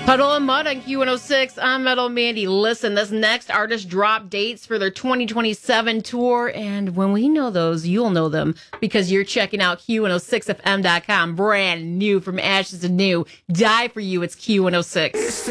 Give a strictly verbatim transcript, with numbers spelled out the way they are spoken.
Puddle and Mud on Q one oh six. I'm Metal Mandy. Listen, this next artist dropped dates for their twenty twenty-seven tour, and when we know those, you'll know them because you're checking out Q one oh six F M dot com. Brand new from Ashes to New. Die for You, it's Q one oh six.